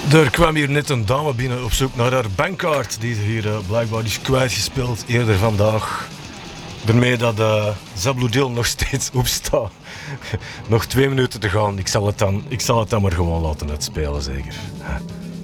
Er kwam hier net een dame binnen op zoek naar haar bankkaart. Die hier blijkbaar is kwijtgespeeld eerder vandaag. Daarmee dat Zabloedil nog steeds opstaat. Nog 2 minuten te gaan. Ik zal het dan maar gewoon laten uitspelen, zeker.